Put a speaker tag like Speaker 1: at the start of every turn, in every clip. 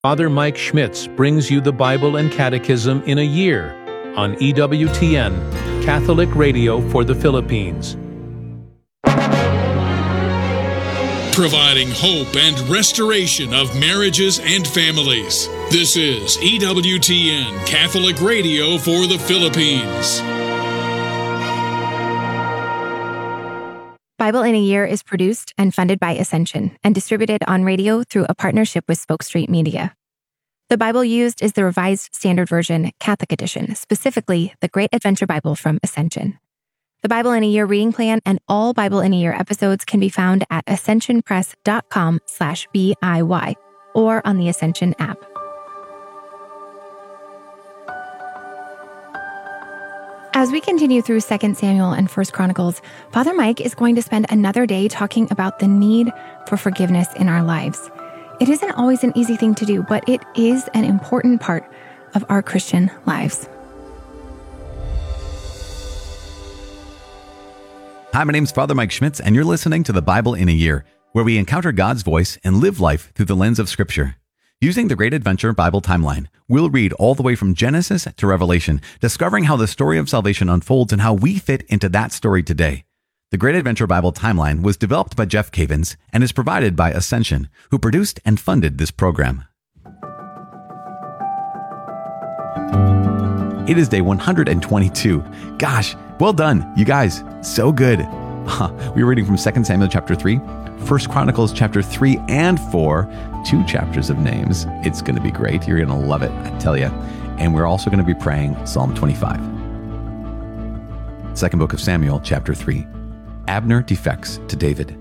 Speaker 1: Father Mike Schmitz brings you the Bible and Catechism in a year on EWTN, Catholic Radio for the Philippines.
Speaker 2: Providing hope and restoration of marriages and families. This is EWTN, Catholic Radio for the Philippines.
Speaker 3: Bible in a Year is produced and funded by Ascension and distributed on radio through a partnership with Spoke Street Media. The Bible used is the Revised Standard Version Catholic Edition, specifically the Great Adventure Bible from Ascension. The Bible in a Year reading plan and all Bible in a Year episodes can be found at ascensionpress.com/BIY or on the Ascension app. As we continue through 2 Samuel and 1 Chronicles, Father Mike is going to spend another day talking about the need for forgiveness in our lives. It isn't always an easy thing to do, but it is an important part of our Christian lives.
Speaker 4: Hi, my name's Father Mike Schmitz, and you're listening to the Bible in a Year, where we encounter God's voice and live life through the lens of Scripture. Using the Great Adventure Bible timeline, we'll read all the way from Genesis to Revelation, discovering how the story of salvation unfolds and how we fit into that story today. The Great Adventure Bible timeline was developed by Jeff Cavins and is provided by Ascension, who produced and funded this program. It is day 122. Gosh, well done, you guys. So good. We're reading from 2 Samuel chapter 3, 1 Chronicles chapter 3 and 4, 2 chapters of names. It's going to be great. You're going to love it, I tell you. And we're also going to be praying Psalm 25. Second book of Samuel, chapter 3. Abner defects to David.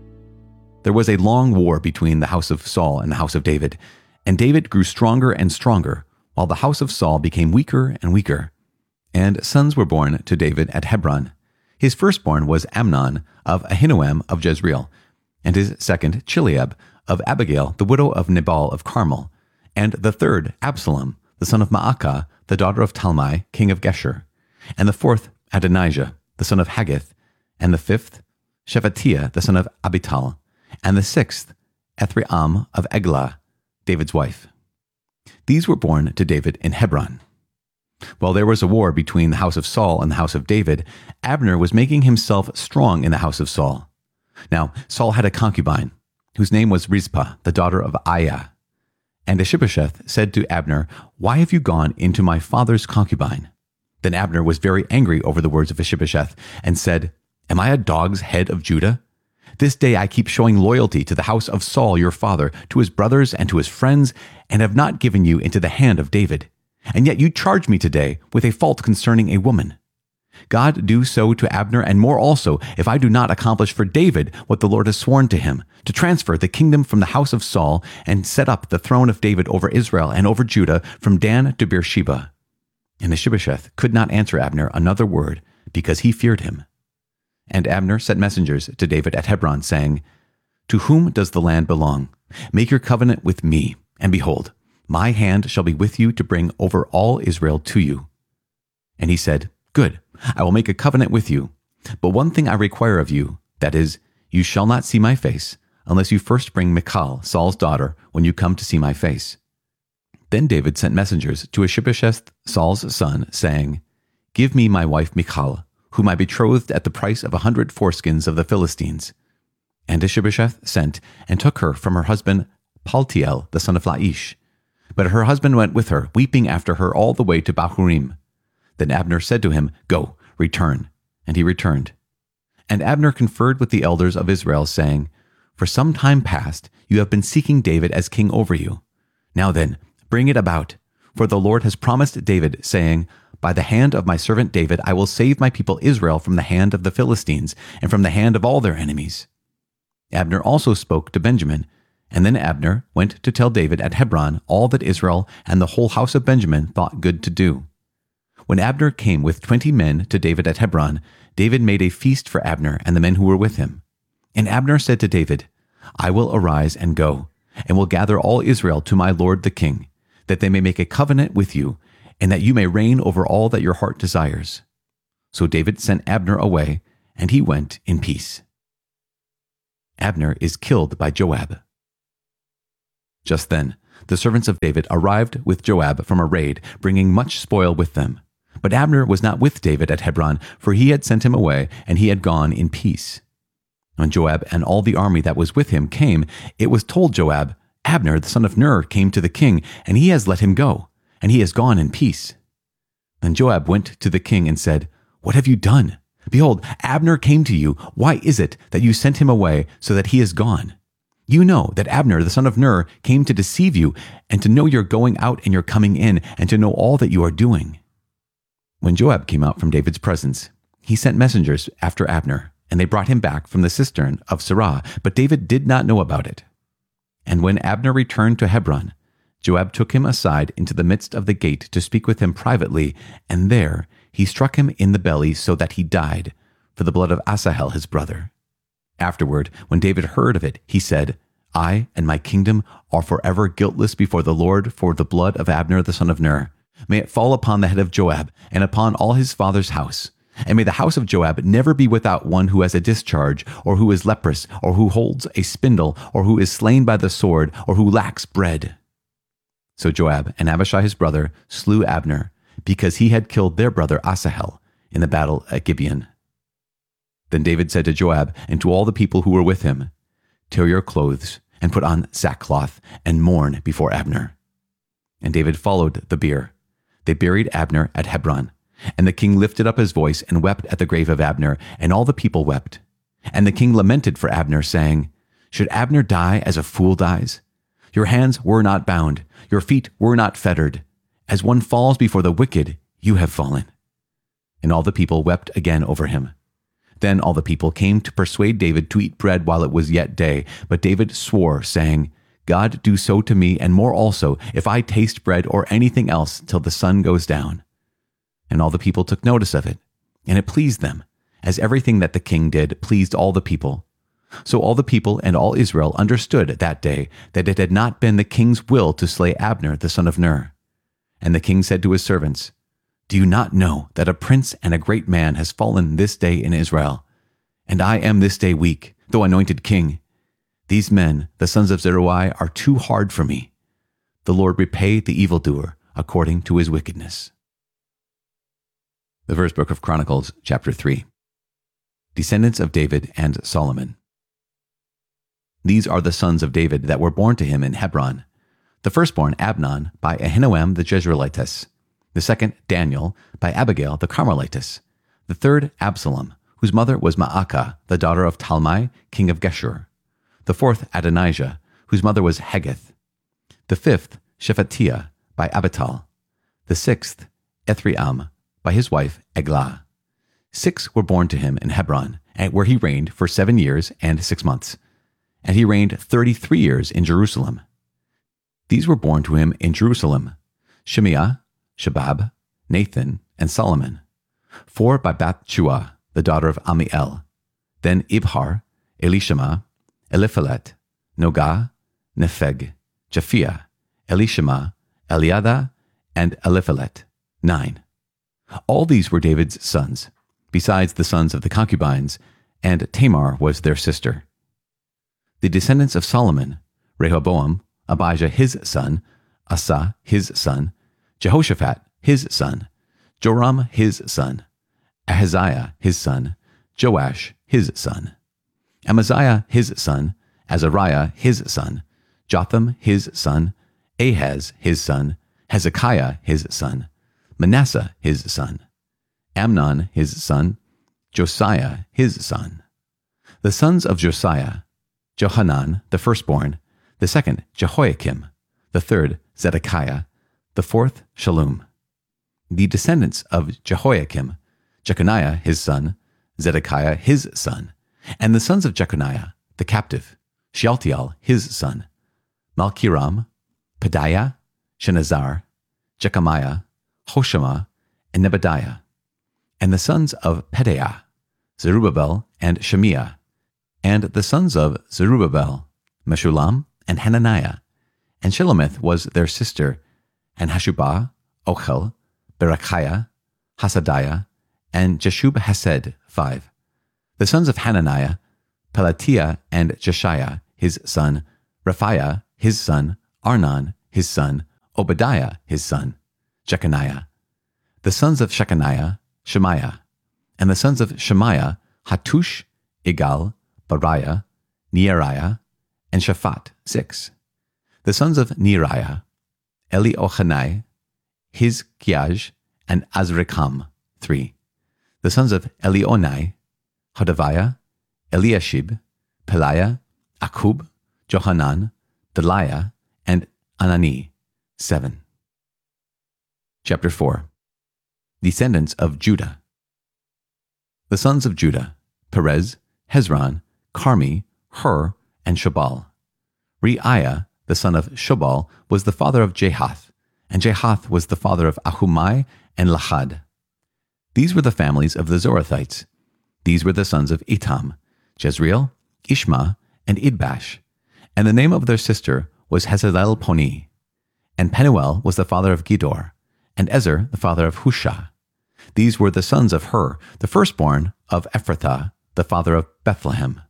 Speaker 4: There was a long war between the house of Saul and the house of David, and David grew stronger and stronger, while the house of Saul became weaker and weaker. And sons were born to David at Hebron. His firstborn was Amnon of Ahinoam of Jezreel, and his second Chileab of Abigail, the widow of Nabal of Carmel, and the third Absalom, the son of Maacah, the daughter of Talmai, king of Geshur, and the fourth Adonijah, the son of Haggith, and the fifth Shephatiah, the son of Abital, and the sixth Ethream of Eglah, David's wife. These were born to David in Hebron. While there was a war between the house of Saul and the house of David, Abner was making himself strong in the house of Saul. Now, Saul had a concubine, whose name was Rizpah, the daughter of Aiah. And Ishbosheth said to Abner, "Why have you gone into my father's concubine?" Then Abner was very angry over the words of Ishbosheth and said, "Am I a dog's head of Judah? This day I keep showing loyalty to the house of Saul your father, to his brothers and to his friends, and have not given you into the hand of David. And yet you charge me today with a fault concerning a woman. God do so to Abner and more also, if I do not accomplish for David what the Lord has sworn to him, to transfer the kingdom from the house of Saul and set up the throne of David over Israel and over Judah from Dan to Beersheba." And Ishbosheth could not answer Abner another word, because he feared him. And Abner sent messengers to David at Hebron, saying, "To whom does the land belong? Make your covenant with me, and behold, my hand shall be with you to bring over all Israel to you." And he said, "Good, I will make a covenant with you. But one thing I require of you, that is, you shall not see my face, unless you first bring Michal, Saul's daughter, when you come to see my face." Then David sent messengers to Ishbosheth, Saul's son, saying, "Give me my wife Michal, whom I betrothed at the price of 100 foreskins of the Philistines." And Ishbosheth sent and took her from her husband Paltiel, the son of Laish. But her husband went with her, weeping after her all the way to Bahurim. Then Abner said to him, "Go, return." And he returned. And Abner conferred with the elders of Israel, saying, "For some time past you have been seeking David as king over you. Now then, bring it about. For the Lord has promised David, saying, 'By the hand of my servant David I will save my people Israel from the hand of the Philistines and from the hand of all their enemies.'" Abner also spoke to Benjamin. And then Abner went to tell David at Hebron all that Israel and the whole house of Benjamin thought good to do. When Abner came with 20 men to David at Hebron, David made a feast for Abner and the men who were with him. And Abner said to David, "I will arise and go, and will gather all Israel to my lord the king, that they may make a covenant with you, and that you may reign over all that your heart desires." So David sent Abner away, and he went in peace. Abner is killed by Joab. Just then, the servants of David arrived with Joab from a raid, bringing much spoil with them. But Abner was not with David at Hebron, for he had sent him away, and he had gone in peace. When Joab and all the army that was with him came, it was told Joab, Abner, the son of Ner, came to the king, and he has let him go, and he has gone in peace. Then Joab went to the king and said, What have you done? Behold, Abner came to you. Why is it that you sent him away so that he is gone? You know that Abner, the son of Ner, came to deceive you, and to know your going out and your coming in, and to know all that you are doing. When Joab came out from David's presence, he sent messengers after Abner, and they brought him back from the cistern of Sirah, but David did not know about it. And when Abner returned to Hebron, Joab took him aside into the midst of the gate to speak with him privately, and there he struck him in the belly so that he died, for the blood of Asahel his brother. Afterward, when David heard of it, he said, I and my kingdom are forever guiltless before the Lord for the blood of Abner the son of Ner. May it fall upon the head of Joab and upon all his father's house. And may the house of Joab never be without one who has a discharge, or who is leprous, or who holds a spindle, or who is slain by the sword, or who lacks bread. So Joab and Abishai his brother slew Abner, because he had killed their brother Asahel in the battle at Gibeon. Then David said to Joab and to all the people who were with him, Tear your clothes, and put on sackcloth, and mourn before Abner. And David followed the bier. They buried Abner at Hebron. And the king lifted up his voice and wept at the grave of Abner, and all the people wept. And the king lamented for Abner, saying, Should Abner die as a fool dies? Your hands were not bound, your feet were not fettered. As one falls before the wicked, you have fallen. And all the people wept again over him. Then all the people came to persuade David to eat bread while it was yet day. But David swore, saying, God do so to me, and more also, if I taste bread or anything else till the sun goes down. And all the people took notice of it, and it pleased them, as everything that the king did pleased all the people. So all the people and all Israel understood that day that it had not been the king's will to slay Abner the son of Ner. And the king said to his servants, Do you not know that a prince and a great man has fallen this day in Israel? And I am this day weak, though anointed king. These men, the sons of Zeruiah, are too hard for me. The Lord repay the evildoer according to his wickedness. The first book of Chronicles, chapter 3. Descendants of David and Solomon. These are the sons of David that were born to him in Hebron. The firstborn, Amnon, by Ahinoam the Jezreelitess. The second, Daniel, by Abigail the Carmelitess. The third, Absalom, whose mother was Maacah, the daughter of Talmai, king of Geshur. The fourth, Adonijah, whose mother was Haggith. The fifth, Shephatiah, by Abital. The sixth, Ethream, by his wife Eglah. 6 were born to him in Hebron, where he reigned for 7 years and 6 months. And he reigned 33 years in Jerusalem. These were born to him in Jerusalem: Shemiah, Shabab, Nathan, and Solomon. 4 by Bathshua, the daughter of Amiel. Then Ibhar, Elishama, Eliphalet, Nogah, Nepheg, Japhia, Elishama, Eliada, and Eliphalet. 9. All these were David's sons, besides the sons of the concubines, and Tamar was their sister. The descendants of Solomon: Rehoboam, Abijah his son, Asa his son, Jehoshaphat his son, Joram his son, Ahaziah his son, Joash his son, Amaziah his son, Azariah his son, Jotham his son, Ahaz his son, Hezekiah his son, Manasseh his son, Amnon his son, Josiah his son. The sons of Josiah: Johanan the firstborn, the second Jehoiakim, the third Zedekiah, the fourth Shallum. The descendants of Jehoiakim: Jeconiah his son, Zedekiah his son, and the sons of Jeconiah the captive: Shealtiel his son, Malchiram, Pedaiah, Shenazar, Jechamiah, Hoshama, and Nebadiah. And the sons of Pedaiah: Zerubbabel and Shemiah. And the sons of Zerubbabel: Meshullam and Hananiah. And Shelomith was their sister, and Hashubah, Ochel, Berechiah, Hasadiah, and Jeshub Hesed. 5. The sons of Hananiah: Pelatiah and Jeshiah his son, Raphiah his son, Arnon his son, Obadiah, his son, Jeconiah. The sons of Shechaniah, Shemaiah. And the sons of Shemaiah, Hattush, Igal, Bariah, Neariah, and Shaphat, 6. The sons of Neariah, Eliohanai, Hizkiah, and Azrikam, 3. The sons of Elionai, Hodaviah, Eliashib, Peliah, Akub, Johanan, Deliah, and Anani, 7. Chapter 4. Descendants of Judah. The sons of Judah, Perez, Hezron, Carmi, Hur, and Shobal. Reiah, the son of Shobal, was the father of Jahath, and Jahath was the father of Ahumai and Lahad. These were the families of the Zorathites. These were the sons of Etam, Jezreel, Ishma, and Idbash. And the name of their sister was Hezalel-Poni. And Penuel was the father of Gedor, and Ezer the father of Hushah. These were the sons of Hur, the firstborn of Ephrathah, the father of Bethlehem.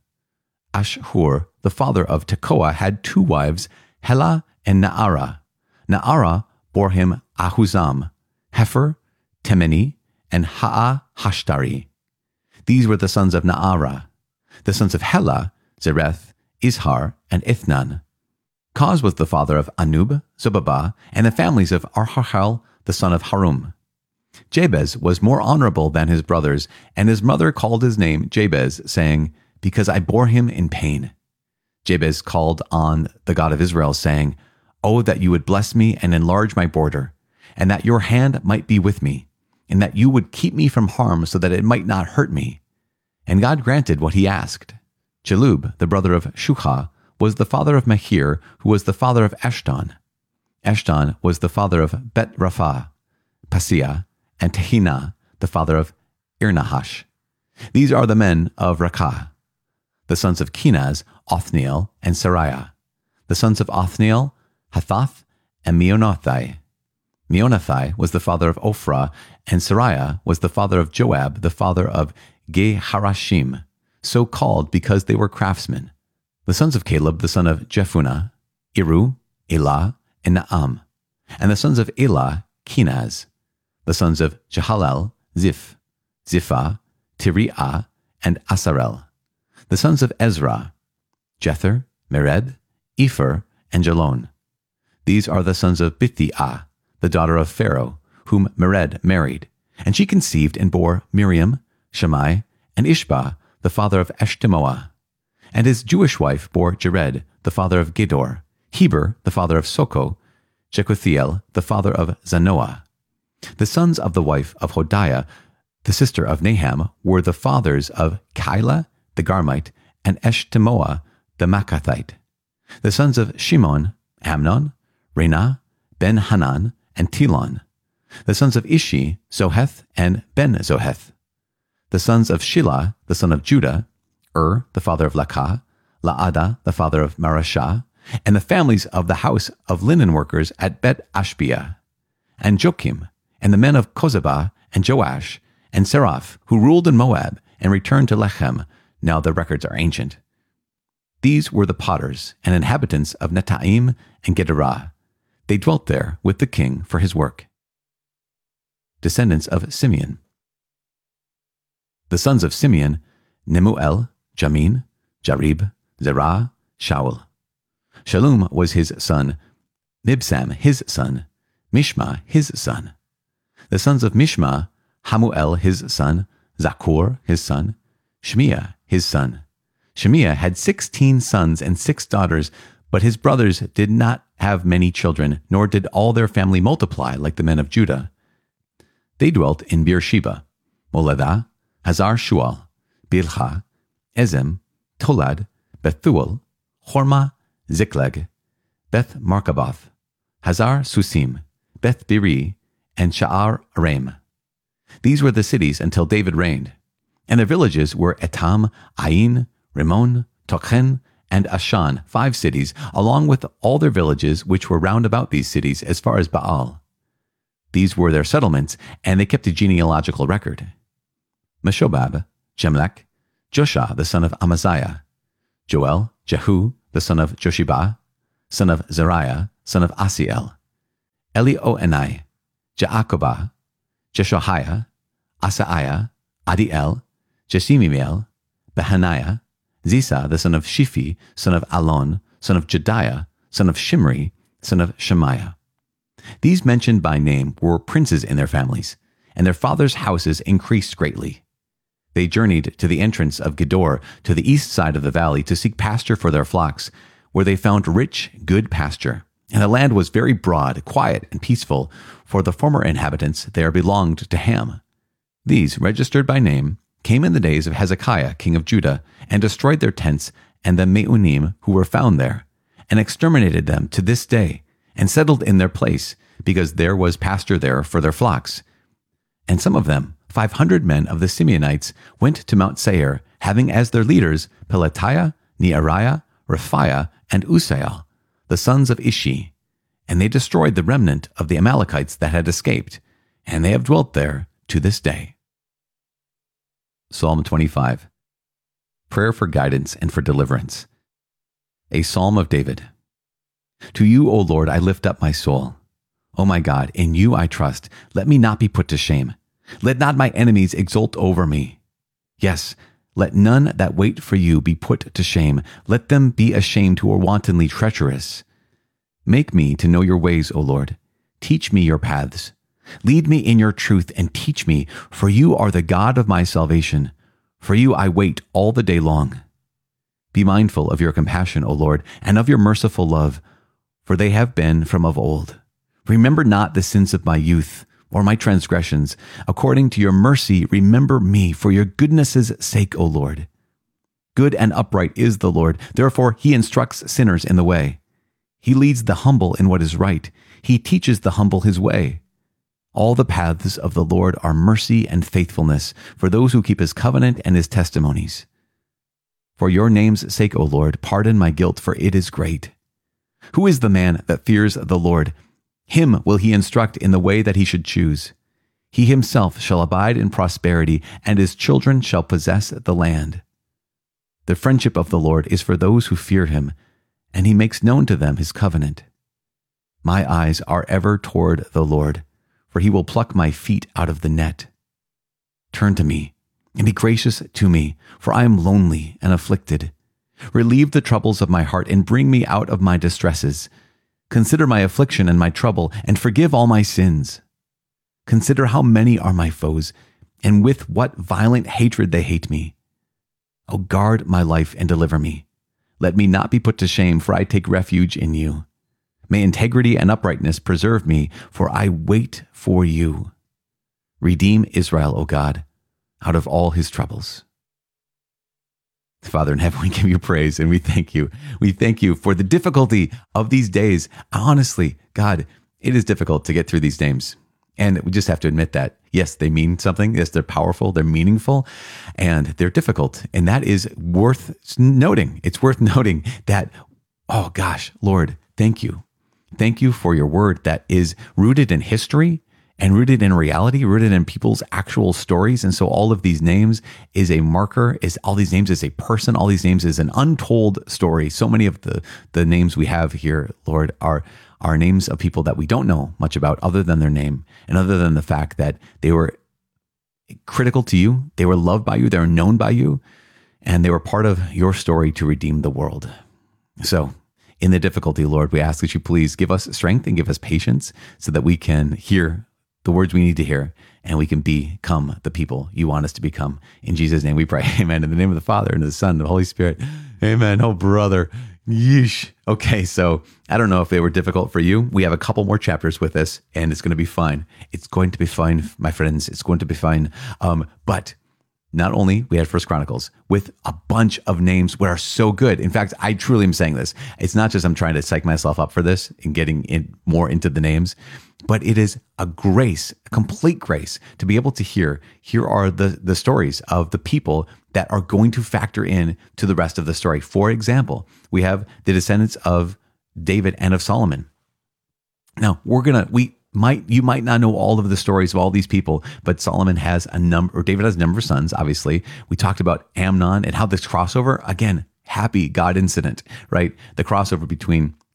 Speaker 4: Ashhur, the father of Tekoa, had 2 wives, Helah and Naarah. Naarah bore him Ahuzam, Hefer, Temeni, and Ha'ah-Hashtari. These were the sons of Naarah. The sons of Helah, Zereth, Izhar, and Ithnan. Koz was the father of Anub, Zobabah, and the families of Arhachel, the son of Harum. Jabez was more honorable than his brothers, and his mother called his name Jabez, saying, "Because I bore him in pain." Jabez called on the God of Israel, saying, "Oh, that you would bless me and enlarge my border, and that your hand might be with me, and that you would keep me from harm so that it might not hurt me." And God granted what he asked. Chelub, the brother of Shuha, was the father of Machir, who was the father of Eshton. Eshton was the father of Bet-Rapha, Paseah, and Tehinah, the father of Irnahash. These are the men of Rakah. The sons of Kenaz, Othniel, and Sariah. The sons of Othniel, Hathath, and Meonothai. Meonothai was the father of Ophrah, and Sariah was the father of Joab, the father of Geharashim, so called because they were craftsmen. The sons of Caleb, the son of Jephunneh, Iru, Elah, and Naam. And the sons of Elah, Kenaz. The sons of Jehalel, Ziph, Ziphah, Tiriah, and Asarel. The sons of Ezra, Jether, Mered, Epher, and Jalon. These are the sons of Bithiah, the daughter of Pharaoh, whom Mered married. And she conceived and bore Miriam, Shammai, and Ishbah, the father of Eshtemoa. And his Jewish wife bore Jared, the father of Gedor, Heber, the father of Soko, Jekuthiel, the father of Zanoah. The sons of the wife of Hodiah, the sister of Naham, were the fathers of Keilah, the Garmite, and Eshtemoa, the Makathite. The sons of Shimon, Amnon, Renah, Ben-Hanan, and Tilon. The sons of Ishi, Zoheth, and Ben-Zoheth. The sons of Shelah, the son of Judah, the father of Lakah, Laadah, the father of Marashah, and the families of the house of linen workers at Bet-Ashbia, and Jokim, and the men of Kozebah, and Joash, and Seraph, who ruled in Moab, and returned to Lechem. Now the records are ancient. These were the potters and inhabitants of Netaim and Gederah. They dwelt there with the king for his work. Descendants of Simeon. The sons of Simeon, Nemuel, Jamin, Jarib, Zerah, Shaul. Shallum was his son, Mibsam his son, Mishma his son. The sons of Mishma, Hamuel his son, Zakur his son, Shemiah his son. Shemiah had 16 sons and 6 daughters, but his brothers did not have many children, nor did all their family multiply like the men of Judah. They dwelt in Beersheba, Moladah, Hazar Shual, Bilhah, Ezem, Tolad, Bethuel, Hormah, Ziklag, Beth Markaboth, Hazar Susim, Beth Biri, and Sha'ar Aram. These were the cities until David reigned. And their villages were Etam, Ain, Rimmon, Tochen, and Ashan, 5 cities, along with all their villages which were round about these cities as far as Baal. These were their settlements, and they kept a genealogical record. Meshobab, Jemlech, Joshua the son of Amaziah, Joel, Jehu the son of Joshibah, son of Zariah, son of Asiel, Elioenai, Jaakobah, Jeshoiah, Asaiah, Adiel, Jesimiel, Behaniah, Zisa, the son of Shiphi, son of Alon, son of Jediah, son of Shimri, son of Shemaiah. These mentioned by name were princes in their families, and their fathers' houses increased greatly. They journeyed to the entrance of Gedor to the east side of the valley to seek pasture for their flocks, where they found rich, good pasture. And the land was very broad, quiet, and peaceful, for the former inhabitants there belonged to Ham. These, registered by name, came in the days of Hezekiah, king of Judah, and destroyed their tents and the Meunim who were found there, and exterminated them to this day, and settled in their place, because there was pasture there for their flocks. And some of them, 500 men of the Simeonites, went to Mount Seir, having as their leaders Pelatiah, Neariah, Rephaiah, and Uziel, the sons of Ishi. And they destroyed the remnant of the Amalekites that had escaped, and they have dwelt there to this day. Psalm 25. Prayer for guidance and for deliverance. A Psalm of David. To you, O Lord, I lift up my soul. O my God, in you I trust. Let me not be put to shame. Let not my enemies exult over me. Yes, let none that wait for you be put to shame. Let them be ashamed who are wantonly treacherous. Make me to know your ways, O Lord. Teach me your paths. Lead me in your truth and teach me, for you are the God of my salvation. For you I wait all the day long. Be mindful of your compassion, O Lord, and of your merciful love, for they have been from of old. Remember not the sins of my youth, or my transgressions. According to your mercy, remember me for your goodness' sake, O Lord. Good and upright is the Lord. Therefore, he instructs sinners in the way. He leads the humble in what is right. He teaches the humble his way. All the paths of the Lord are mercy and faithfulness for those who keep his covenant and his testimonies. For your name's sake, O Lord, pardon my guilt, for it is great. Who is the man that fears the Lord? Him will he instruct in the way that he should choose. He himself shall abide in prosperity, and his children shall possess the land. The friendship of the Lord is for those who fear him, and he makes known to them his covenant. My eyes are ever toward the Lord, for he will pluck my feet out of the net. Turn to me, and be gracious to me, for I am lonely and afflicted. Relieve the troubles of my heart, and bring me out of my distresses. Consider my affliction and my trouble, and forgive all my sins. Consider how many are my foes, and with what violent hatred they hate me. O guard my life and deliver me. Let me not be put to shame, for I take refuge in you. May integrity and uprightness preserve me, for I wait for you. Redeem Israel, O God, out of all his troubles. Father in heaven, we give you praise and we thank you. We thank you for the difficulty of these days. Honestly, God, it is difficult to get through these names. And we just have to admit that. Yes, they mean something. Yes, they're powerful. They're meaningful and they're difficult. And that is worth noting. It's worth noting that, oh gosh, Lord, thank you. Thank you for your word that is rooted in history and rooted in reality, rooted in people's actual stories. And so all of these names is a marker, all these names is a person, all these names is an untold story. So many of the names we have here, Lord, are names of people that we don't know much about other than their name and other than the fact that they were critical to you, they were loved by you, they were known by you, and they were part of your story to redeem the world. So in the difficulty, Lord, we ask that you please give us strength and give us patience so that we can hear the words we need to hear and we can become the people you want us to become. In Jesus' name we pray. Amen. In the name of the Father and of the Son and of the Holy Spirit. Amen. Oh, brother. Yeesh. Okay, so I don't know if they were difficult for you. We have a couple more chapters with us and it's going to be fine. It's going to be fine, my friends. It's going to be fine. But not only we had First Chronicles with a bunch of names that are so good. In fact, I truly am saying this. It's not just I'm trying to psych myself up for this and getting in more into the names, but it is a grace, a complete grace to be able to here are the stories of the people that are going to factor in to the rest of the story. For example, we have the descendants of David and of Solomon. Now you might not know all of the stories of all these people, but Solomon has David has a number of sons, obviously. We talked about Amnon and how this crossover, again, happy God incident, right? The crossover between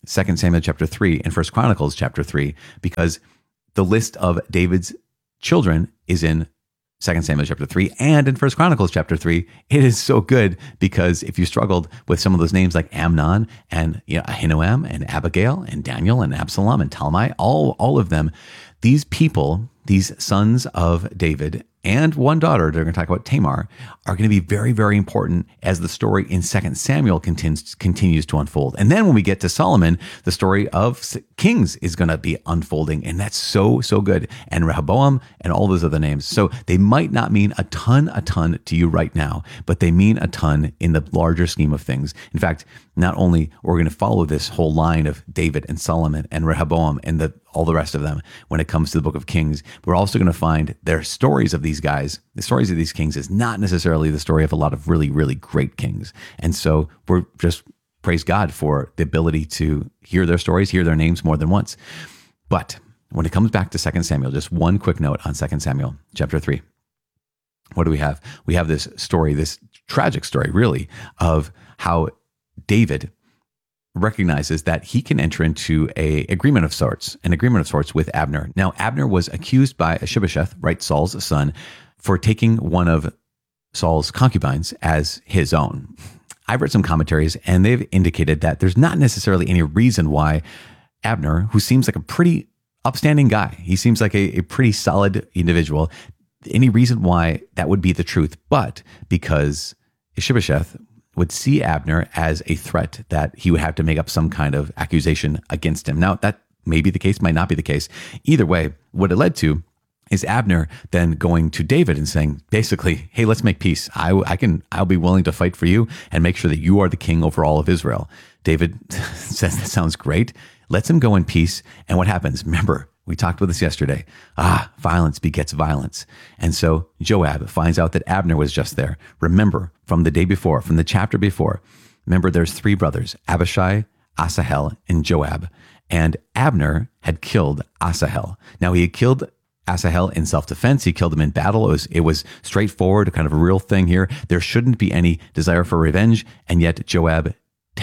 Speaker 4: 2 Samuel chapter 3 and 1 Chronicles chapter 3, because the list of David's children is in 2 Samuel chapter 3 and in 1 Chronicles chapter 3. It is so good because if you struggled with some of those names like Amnon and Ahinoam and Abigail and Daniel and Absalom and Talmai, all of them, these people, these sons of David and one daughter, they're going to talk about Tamar, are going to be very, very important as the story in 2 Samuel continues to unfold. And then when we get to Solomon, the story of Kings is going to be unfolding. And that's so, so good. And Rehoboam and all those other names. So they might not mean a ton to you right now, but they mean a ton in the larger scheme of things. In fact, not only are we going to follow this whole line of David and Solomon and Rehoboam and all the rest of them when it comes to the book of Kings, we're also going to find their stories of these guys. The stories of these kings is not necessarily the story of a lot of really, really great kings. And so we're just praise God for the ability to hear their stories, hear their names more than once. But when it comes back to 2 Samuel, just one quick note on 2 Samuel chapter 3. What do we have? We have this story, this tragic story really, of how David recognizes that he can enter into an agreement of sorts with Abner. Now, Abner was accused by Ishbosheth, right, Saul's son, for taking one of Saul's concubines as his own. I've read some commentaries, and they've indicated that there's not necessarily any reason why Abner, who seems like a pretty upstanding guy, he seems like a pretty solid individual, any reason why that would be the truth, but because Ishbosheth would see Abner as a threat that he would have to make up some kind of accusation against him. Now, that may be the case, might not be the case. Either way, what it led to is Abner then going to David and saying, basically, hey, let's make peace. I'll be willing to fight for you and make sure that you are the king over all of Israel. David says, that sounds great. Lets him go in peace. And what happens? Remember, we talked about this yesterday. Violence begets violence. And so Joab finds out that Abner was just there. Remember, from the day before, from the chapter before, remember there's 3 brothers, Abishai, Asahel, and Joab. And Abner had killed Asahel. Now, he had killed Asahel in self-defense. He killed him in battle. It was straightforward, kind of a real thing here. There shouldn't be any desire for revenge. And yet Joab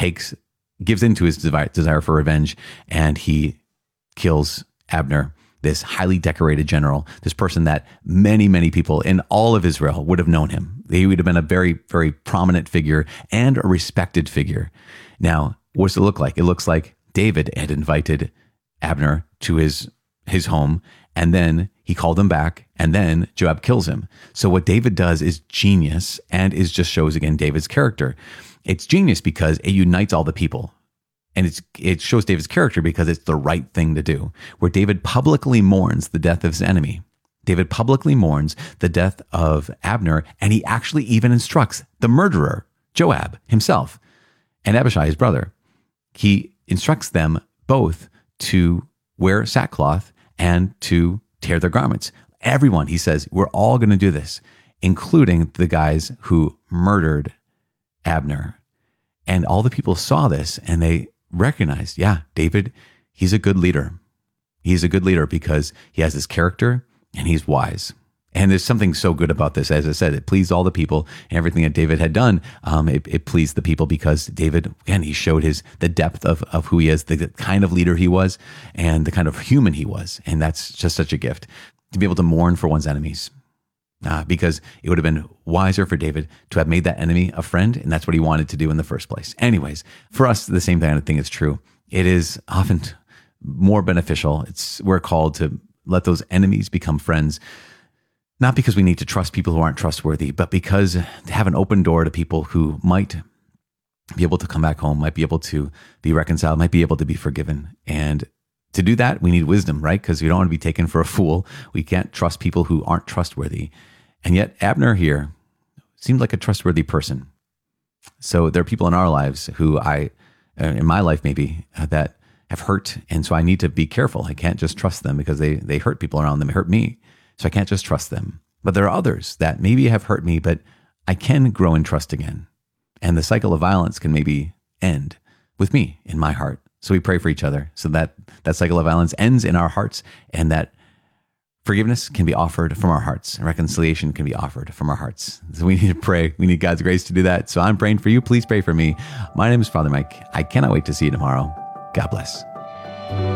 Speaker 4: gives into his desire for revenge, and he kills Abner, this highly decorated general, this person that many, many people in all of Israel would have known him. He would have been a very, very prominent figure and a respected figure. Now, what does it look like? It looks like David had invited Abner to his home, and then he called him back, and then Joab kills him. So what David does is genius, and just shows again David's character. It's genius because it unites all the people. And it shows David's character because it's the right thing to do, where David publicly mourns the death of his enemy. David publicly mourns the death of Abner, and he actually even instructs the murderer, Joab himself, and Abishai, his brother. He instructs them both to wear sackcloth and to tear their garments. Everyone, he says, we're all going to do this, including the guys who murdered Abner. And all the people saw this, and they recognized, David, he's a good leader. He's a good leader because he has this character and he's wise. And there's something so good about this. As I said, it pleased all the people, and everything that David had done, it pleased the people because David, again, he showed the depth of who he is, the kind of leader he was, and the kind of human he was. And that's just such a gift to be able to mourn for one's enemies. Because it would have been wiser for David to have made that enemy a friend, and that's what he wanted to do in the first place. Anyways, for us, the same kind of thing is true. It is often more beneficial. We're called to let those enemies become friends, not because we need to trust people who aren't trustworthy, but because to have an open door to people who might be able to come back home, might be able to be reconciled, might be able to be forgiven. And to do that, we need wisdom, right? Because we don't want to be taken for a fool. We can't trust people who aren't trustworthy. And yet Abner here seemed like a trustworthy person. So there are people in our lives who in my life maybe, that have hurt. And so I need to be careful. I can't just trust them because they hurt people around them. They hurt me. So I can't just trust them. But there are others that maybe have hurt me, but I can grow in trust again. And the cycle of violence can maybe end with me in my heart. So we pray for each other so that that cycle of violence ends in our hearts, and that forgiveness can be offered from our hearts, and reconciliation can be offered from our hearts. So we need to pray. We need God's grace to do that. So I'm praying for you. Please pray for me. My name is Father Mike. I cannot wait to see you tomorrow. God bless.